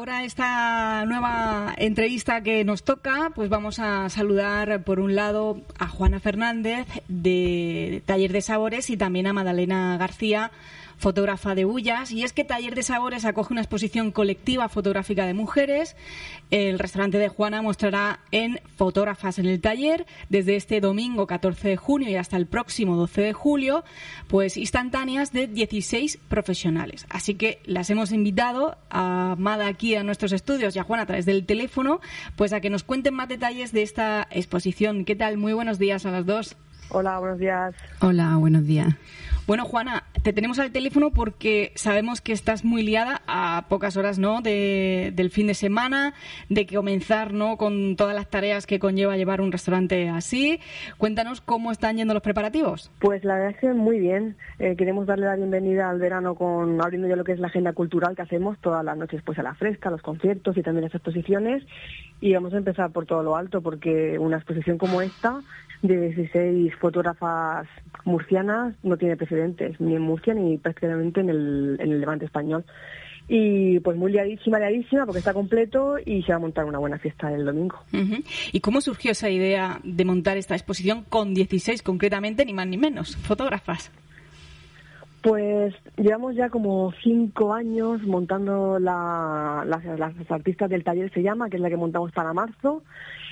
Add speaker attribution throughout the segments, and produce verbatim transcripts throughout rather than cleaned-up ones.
Speaker 1: ahora esta nueva entrevista que nos toca, pues vamos a saludar por un lado a Juana Fernández de Taller de Sabores y también a Madalena García, fotógrafa de Bullas. Y es que Taller de Sabores acoge una exposición colectiva fotográfica de mujeres. El restaurante de Juana mostrará en Fotógrafas en el Taller desde este domingo catorce de junio y hasta el próximo doce de julio, pues instantáneas de dieciséis profesionales. Así que las hemos invitado a Mada aquí a nuestros estudios y a Juana a través del teléfono, pues a que nos cuenten más detalles de esta exposición. ¿Qué tal? Muy buenos días a las dos.
Speaker 2: Hola, buenos días.
Speaker 3: Hola, buenos días.
Speaker 1: Bueno, Juana, te tenemos al teléfono porque sabemos que estás muy liada a pocas horas, ¿no?, de, del fin de semana, de que comenzar, ¿no?, con todas las tareas que conlleva llevar un restaurante así. Cuéntanos cómo están yendo los preparativos.
Speaker 2: Pues la verdad es que muy bien. Eh, queremos darle la bienvenida al verano con abriendo ya lo que es la agenda cultural que hacemos todas las noches, pues a la fresca, los conciertos y también las exposiciones. Y vamos a empezar por todo lo alto porque una exposición como esta de dieciséis fotógrafas murcianas no tiene precedentes, ni en Murcia ni prácticamente en el, en el Levante español. Y pues muy liadísima, liadísima, porque está completo y se va a montar una buena fiesta el domingo.
Speaker 1: Uh-huh. ¿Y cómo surgió esa idea de montar esta exposición con dieciséis concretamente, ni más ni menos, fotógrafas?
Speaker 2: Pues llevamos ya como cinco años montando la, las, las artistas del taller, se llama, que es la que montamos para marzo.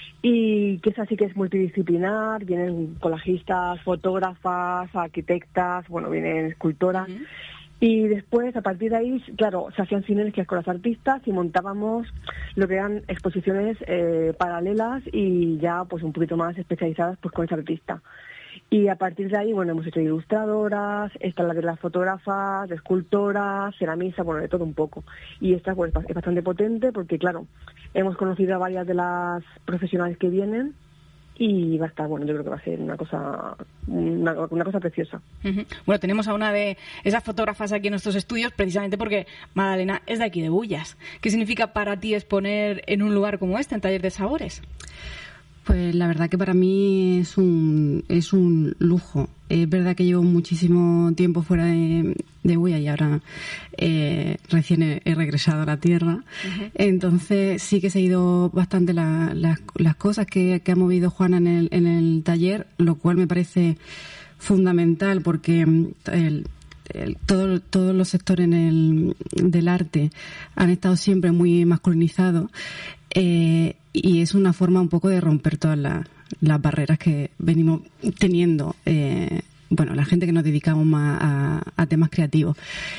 Speaker 2: Y que es así que es multidisciplinar, vienen colajistas, fotógrafas, arquitectas, bueno, vienen escultoras. Uh-huh. Y después, a partir de ahí, claro, se hacían sinergias con las artistas y montábamos lo que eran exposiciones eh, paralelas y ya pues un poquito más especializadas pues con esa artista. Y a partir de ahí, bueno, hemos hecho ilustradoras, esta es la de las fotógrafas, de escultoras, ceramistas, bueno, de todo un poco. Y esta pues es bastante potente porque, claro, hemos conocido a varias de las profesionales que vienen y va a estar, bueno, yo creo que va a ser una cosa una, una cosa preciosa.
Speaker 1: Uh-huh. Bueno, tenemos a una de esas fotógrafas aquí en nuestros estudios precisamente porque Madalena es de aquí, de Bullas. ¿Qué significa para ti exponer en un lugar como este, en Taller de Sabores?
Speaker 3: Pues la verdad que para mí es un es un lujo. Es verdad que llevo muchísimo tiempo fuera de, de Bullas y ahora eh, recién he, he regresado a la tierra. Uh-huh. Entonces sí que he seguido bastante la, la, las cosas que, que ha movido Juana en el, en el taller, lo cual me parece fundamental porque el, el, todo, todos los sectores en el, del arte han estado siempre muy masculinizados. Eh, y es una forma un poco de romper todas las, las barreras que venimos teniendo, eh, bueno, la gente que nos dedicamos más a, a temas creativos.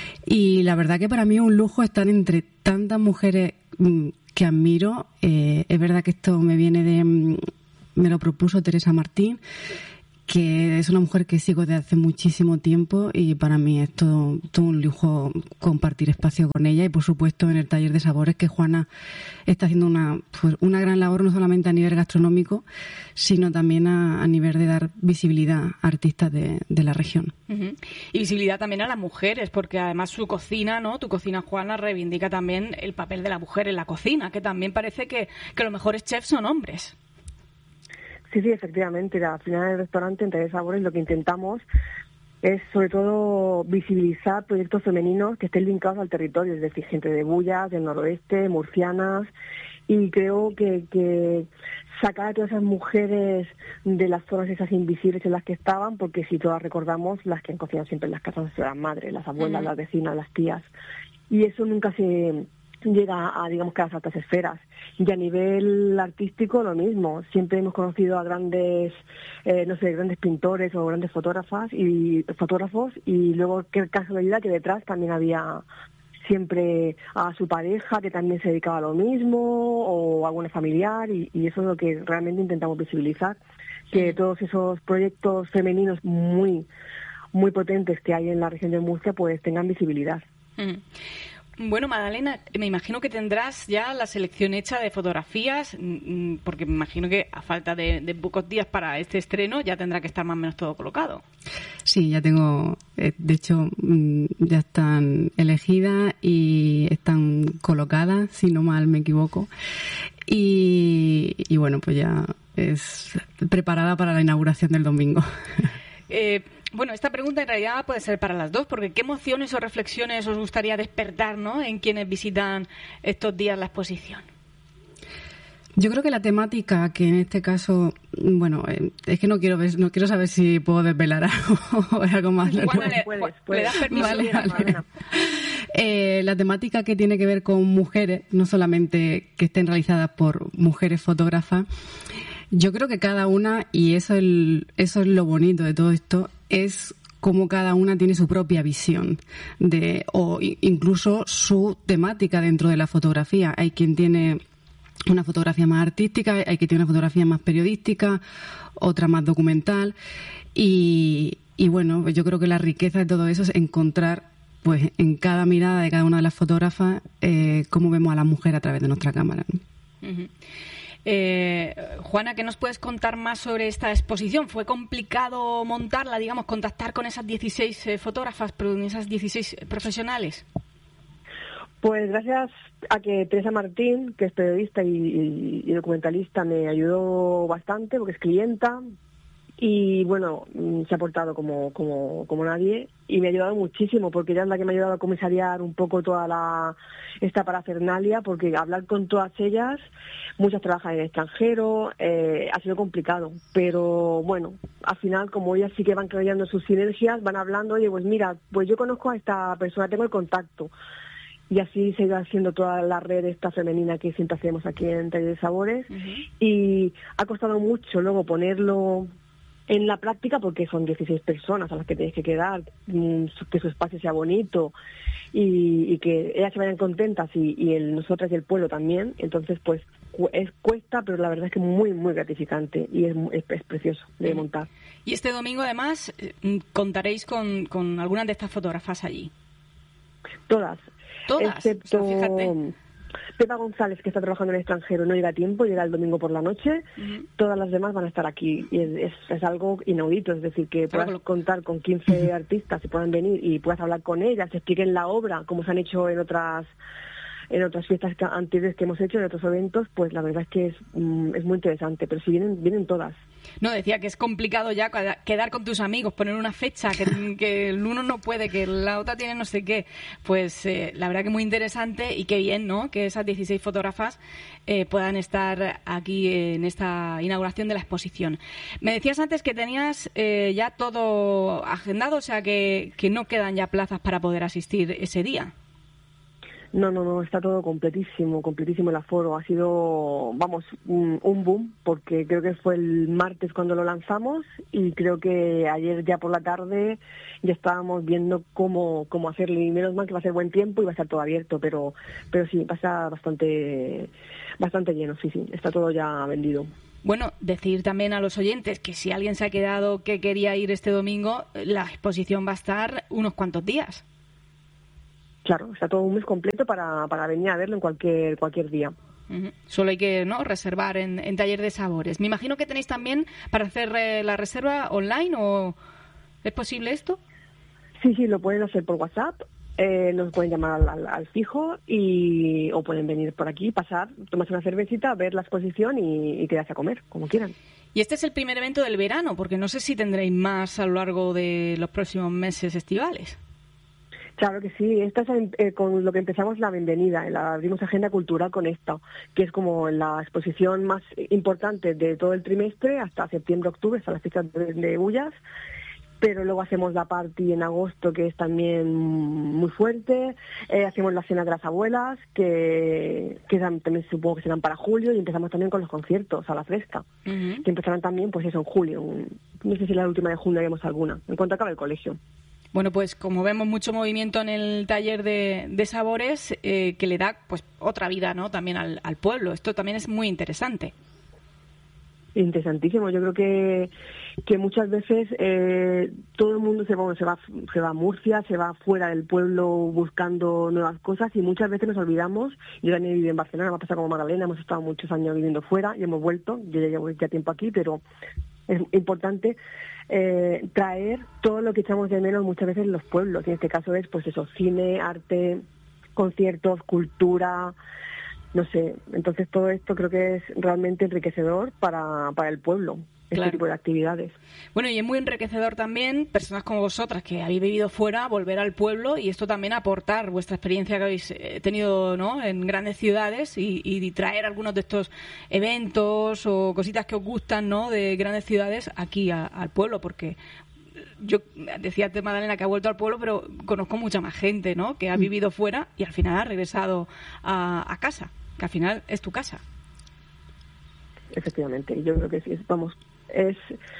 Speaker 3: Y la verdad que para mí es un lujo estar entre tantas mujeres mm, que admiro. Eh, es verdad que esto me viene de, me lo propuso Teresa Martín, que es una mujer que sigo desde hace muchísimo tiempo y para mí es todo, todo un lujo compartir espacio con ella y por supuesto en el Taller de Sabores que Juana está haciendo una pues, una gran labor no solamente a nivel gastronómico sino también a, a nivel de dar visibilidad a artistas de, de la región.
Speaker 1: Uh-huh. Y visibilidad también a las mujeres porque además su cocina, ¿no? Tu cocina, Juana, reivindica también el papel de la mujer en la cocina, que también parece que, que los mejores chefs son hombres.
Speaker 2: Sí, sí, efectivamente. Al final del restaurante, en Taller de Sabores, lo que intentamos es, sobre todo, visibilizar proyectos femeninos que estén linkados al territorio, es decir, gente de Bullas, del noroeste, murcianas, y creo que, que sacar a todas esas mujeres de las zonas esas invisibles en las que estaban, porque si todas recordamos, las que han cocinado siempre en las casas de las madres, las abuelas, uh-huh. las vecinas, las tías, y eso nunca se llega a, digamos, que a las altas esferas. Y a nivel artístico lo mismo. Siempre hemos conocido a grandes, eh, no sé, grandes pintores o grandes fotógrafas y fotógrafos y luego qué casualidad que detrás también había siempre a su pareja que también se dedicaba a lo mismo o alguna familiar y, y eso es lo que realmente intentamos visibilizar, que todos esos proyectos femeninos muy, muy potentes que hay en la región de Murcia pues tengan visibilidad.
Speaker 1: Mm. Bueno, Madalena, me imagino que tendrás ya la selección hecha de fotografías, porque me imagino que a falta de, de pocos días para este estreno ya tendrá que estar más o menos todo colocado.
Speaker 3: Sí, ya tengo, de hecho, ya están elegidas y están colocadas, si no mal me equivoco. Y, y bueno, pues ya es preparada para la inauguración del domingo.
Speaker 1: Eh, Bueno, esta pregunta en realidad puede ser para las dos, porque ¿qué emociones o reflexiones os gustaría despertar, ¿no?, en quienes visitan estos días la exposición?
Speaker 3: Yo creo que la temática, que en este caso, bueno, eh, es que no quiero ver, no quiero saber si puedo desvelar algo o algo más.
Speaker 1: Bueno, le, puedes, puedes. ¿Le das permiso?
Speaker 3: Vale, vale. Eh, la temática que tiene que ver con mujeres, no solamente que estén realizadas por mujeres fotógrafas, yo creo que cada una, y eso es, el, eso es lo bonito de todo esto, es cómo cada una tiene su propia visión de, o incluso su temática dentro de la fotografía. Hay quien tiene una fotografía más artística, hay quien tiene una fotografía más periodística, otra más documental, y, y bueno, yo creo que la riqueza de todo eso es encontrar, pues, en cada mirada de cada una de las fotógrafas, eh, cómo vemos a la mujer a través de nuestra cámara, ¿no?
Speaker 1: Uh-huh. Eh, Juana, ¿qué nos puedes contar más sobre esta exposición? ¿Fue complicado montarla, digamos, contactar con esas dieciséis eh, fotógrafas, con esas dieciséis profesionales?
Speaker 2: Pues gracias a que Teresa Martín, que es periodista y, y, y documentalista, me ayudó bastante, porque es clienta, y bueno, se ha portado como, como, como nadie, y me ha ayudado muchísimo, porque ella es la que me ha ayudado a comisariar un poco toda la esta parafernalia, porque hablar con todas ellas, muchas trabajan en el extranjero, eh, ha sido complicado, pero bueno, al final, como ellas sí que van creando sus sinergias, van hablando, oye, pues mira, pues yo conozco a esta persona, tengo el contacto. Y así se iba haciendo toda la red esta femenina que siempre hacemos aquí en Taller de Sabores. Uh-huh. Y ha costado mucho luego ponerlo en la práctica, porque son dieciséis personas a las que tienes que quedar, que su espacio sea bonito y, y que ellas se vayan contentas, y, y el, nosotras y el pueblo también. Entonces, pues es cuesta, pero la verdad es que muy, muy gratificante, y es, es, es precioso de montar.
Speaker 1: Y este domingo, además, contaréis con, con algunas de estas fotógrafas allí.
Speaker 2: Todas.
Speaker 1: Todas,
Speaker 2: excepto
Speaker 1: o sea, fíjate.
Speaker 2: Pepa González, que está trabajando en el extranjero, no llega a tiempo, llega el domingo por la noche. Uh-huh. Todas las demás van a estar aquí, y es, es, es algo inaudito, es decir, que puedas claro. contar con quince uh-huh. artistas y puedan venir y puedas hablar con ellas, expliquen la obra, como se han hecho en otras en otras fiestas anteriores que hemos hecho, en otros eventos. Pues la verdad es que es, mm, es muy interesante, pero si vienen, vienen todas.
Speaker 1: No, decía que es complicado ya quedar con tus amigos, poner una fecha, que, que el uno no puede, que la otra tiene no sé qué. Pues eh, la verdad que muy interesante, y qué bien, ¿no?, que esas dieciséis fotógrafas eh, puedan estar aquí en esta inauguración de la exposición. Me decías antes que tenías eh, ya todo agendado, o sea que, que no quedan ya plazas para poder asistir ese día.
Speaker 2: No, no, no, está todo completísimo, completísimo el aforo. Ha sido, vamos, un, un boom, porque creo que fue el martes cuando lo lanzamos, y creo que ayer ya por la tarde ya estábamos viendo cómo, cómo hacerlo, y menos mal que va a ser buen tiempo y va a estar todo abierto, pero pero sí, va a estar bastante, bastante lleno, sí, sí, está todo ya vendido.
Speaker 1: Bueno, decir también a los oyentes que si alguien se ha quedado que quería ir este domingo, la exposición va a estar unos cuantos días.
Speaker 2: Claro, está todo un mes completo para, para venir a verlo en cualquier cualquier día.
Speaker 1: Uh-huh. Solo hay que no reservar en, en Taller de Sabores. Me imagino que tenéis también para hacer eh, la reserva online, ¿o es posible esto?
Speaker 2: Sí, sí, lo pueden hacer por WhatsApp, eh, nos pueden llamar al, al, al fijo, y o pueden venir por aquí, pasar, tomarse una cervecita, ver la exposición y, y quedarse a comer, como quieran.
Speaker 1: Y este es el primer evento del verano, porque no sé si tendréis más a lo largo de los próximos meses estivales.
Speaker 2: Claro que sí, esta es eh, con lo que empezamos la bienvenida, la abrimos agenda cultural con esto, que es como la exposición más importante de todo el trimestre, hasta septiembre-octubre, hasta las fiestas de, de Bullas, pero luego hacemos la party en agosto, que es también muy fuerte, eh, hacemos la cena de las abuelas, que, que también supongo que serán para julio, y empezamos también con los conciertos a la fresca, uh-huh. que empezarán también, pues eso, en julio, no sé si la última de junio haremos alguna, en cuanto acabe el colegio.
Speaker 1: Bueno, pues como vemos mucho movimiento en el Taller de, de Sabores, eh, que le da pues otra vida, ¿no?, también al, al pueblo. Esto también es muy interesante.
Speaker 2: Interesantísimo. Yo creo que que muchas veces eh, todo el mundo se va, se va se va a Murcia, se va fuera del pueblo buscando nuevas cosas, y muchas veces nos olvidamos. Yo también he vivido en Barcelona, me ha pasado como Magdalena, hemos estado muchos años viviendo fuera y hemos vuelto. Yo ya llevo ya tiempo aquí, pero es importante eh, traer todo lo que echamos de menos muchas veces en los pueblos. Y en este caso es, pues eso, cine, arte, conciertos, cultura, no sé. Entonces todo esto creo que es realmente enriquecedor para, para el pueblo. este
Speaker 1: claro.
Speaker 2: tipo de actividades.
Speaker 1: Bueno, y es muy enriquecedor también, personas como vosotras que habéis vivido fuera, volver al pueblo y esto también aportar vuestra experiencia que habéis tenido, ¿no?, en grandes ciudades y, y traer algunos de estos eventos o cositas que os gustan, ¿no?, de grandes ciudades aquí a, al pueblo, porque yo decía de Madalena que ha vuelto al pueblo, pero conozco mucha más gente, ¿no?, que ha vivido fuera y al final ha regresado a, a casa, que al final es tu casa.
Speaker 2: Efectivamente, yo creo que sí, vamos, es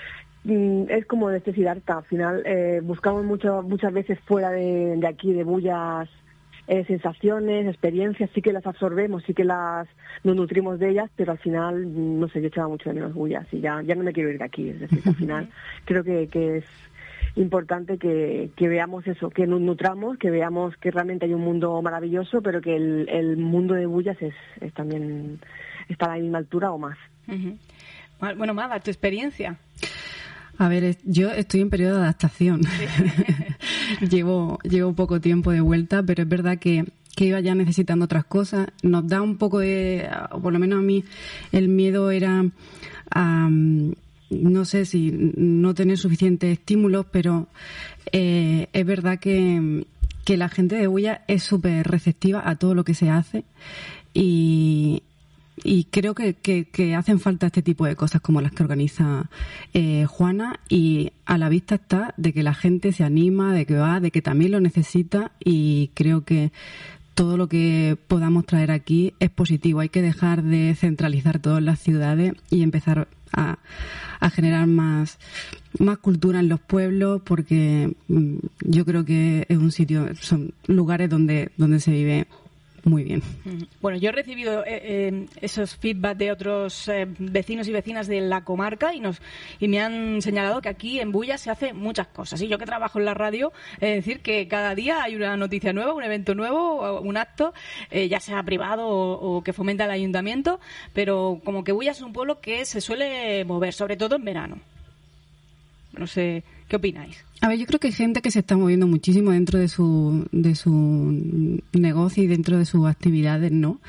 Speaker 2: es como decía Siddhartha, al final eh, buscamos mucho, muchas veces fuera de, de aquí, de Bullas, eh, sensaciones, experiencias, sí que las absorbemos, sí que las nos nutrimos de ellas, pero al final, no sé, yo echaba mucho de menos Bullas y ya, ya no me quiero ir de aquí, es decir, al final creo que, que es importante que, que veamos eso, que nos nutramos, que veamos que realmente hay un mundo maravilloso, pero que el, el mundo de Bullas es, es también está a la misma altura o más.
Speaker 1: Uh-huh. Bueno, Mada, ¿tu experiencia?
Speaker 3: A ver, yo estoy en periodo de adaptación. Sí. llevo llevo poco tiempo de vuelta, pero es verdad que, que iba ya necesitando otras cosas. Nos da un poco de, o por lo menos a mí, el miedo era a, no sé si no tener suficientes estímulos, pero eh, es verdad que, que la gente de Bulla es súper receptiva a todo lo que se hace y... Y creo que, que, que hacen falta este tipo de cosas como las que organiza eh, Juana, y a la vista está de que la gente se anima, de que va, de que también lo necesita, y creo que todo lo que podamos traer aquí es positivo. Hay que dejar de centralizar todo en las ciudades y empezar a, a generar más, más cultura en los pueblos, porque mm, yo creo que es un sitio, son lugares donde, donde se vive muy bien.
Speaker 1: Bueno, yo he recibido eh, eh, esos feedback de otros eh, vecinos y vecinas de la comarca y nos y me han señalado que aquí en Bulla se hace muchas cosas. Y yo que trabajo en la radio, es decir, que cada día hay una noticia nueva, un evento nuevo, un acto, eh, ya sea privado o, o que fomenta el ayuntamiento, pero como que Bulla es un pueblo que se suele mover, sobre todo en verano. No sé, ¿qué opináis?
Speaker 3: A ver, yo creo que hay gente que se está moviendo muchísimo dentro de su de su negocio y dentro de sus actividades, ¿no?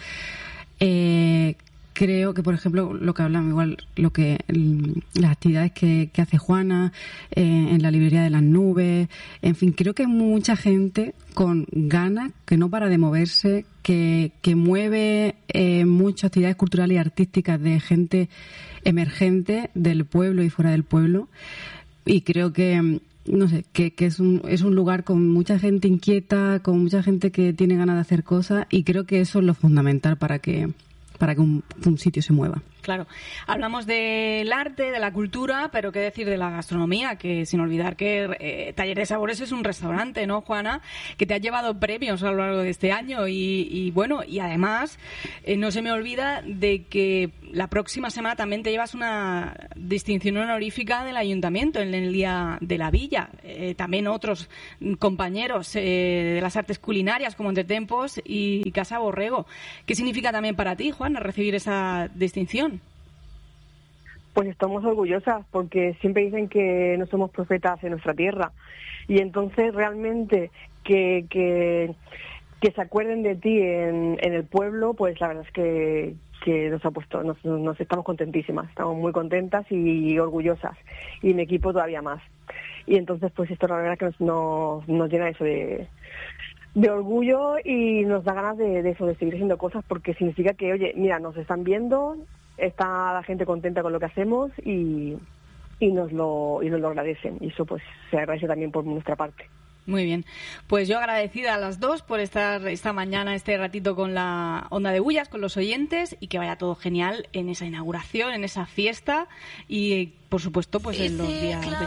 Speaker 3: Eh, creo que, por ejemplo, lo que hablamos, igual lo que las actividades que, que hace Juana eh, en la librería de las nubes, en fin, creo que hay mucha gente con ganas, que no para de moverse, que, que mueve eh, muchas actividades culturales y artísticas de gente emergente del pueblo y fuera del pueblo. Y creo que, no sé, que, que es un es un lugar con mucha gente inquieta, con mucha gente que tiene ganas de hacer cosas, y creo que eso es lo fundamental para que para que un, un sitio se mueva.
Speaker 1: Claro. Hablamos del arte, de la cultura, pero qué decir de la gastronomía, que sin olvidar que eh, Taller de Sabores es un restaurante, ¿no, Juana? Que te ha llevado premios a lo largo de este año y, y bueno, y además eh, no se me olvida de que la próxima semana también te llevas una distinción honorífica del Ayuntamiento en el Día de la Villa. Eh, también otros compañeros eh, de las artes culinarias como Entretempos y Casa Borrego. ¿Qué significa también para ti, Juana, recibir esa distinción?
Speaker 2: Pues estamos orgullosas porque siempre dicen que no somos profetas en nuestra tierra, y entonces realmente que que, que se acuerden de ti en, en el pueblo, pues la verdad es que, que nos ha puesto, nos, nos estamos contentísimas, estamos muy contentas y orgullosas, y mi equipo todavía más. Y entonces pues esto la verdad que nos, nos, nos llena eso de de orgullo y nos da ganas de, de eso, de seguir haciendo cosas, porque significa que, oye, mira, nos están viendo, está la gente contenta con lo que hacemos y, y nos lo y nos lo agradecen, y eso pues se agradece también por nuestra parte.
Speaker 1: Muy bien, pues yo agradecida a las dos por estar esta mañana, este ratito con la Onda de Bullas, con los oyentes, y que vaya todo genial en esa inauguración, en esa fiesta y por supuesto pues en los días